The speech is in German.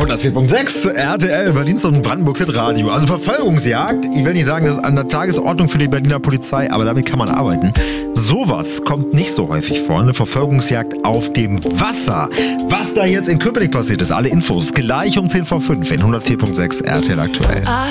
104.6 RTL, Berlins und Brandenburgs Hitradio. Also Verfolgungsjagd, ich will nicht sagen, das ist an der Tagesordnung für die Berliner Polizei, aber damit kann man arbeiten. Sowas kommt nicht so häufig vor, eine Verfolgungsjagd auf dem Wasser. Was da jetzt in Köpenick passiert ist, alle Infos gleich um 10 vor 5 in 104.6 RTL aktuell.